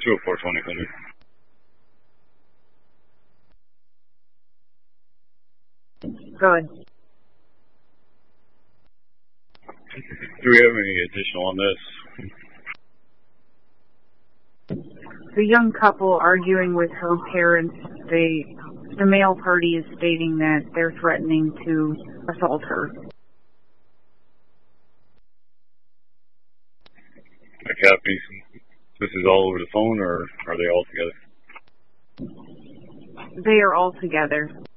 204-2000. Go ahead. Do we have any additional on this? The young couple arguing with her parents, the male party is stating that they're threatening to assault her. A copy. This is all over the phone, or are they all together? They are all together.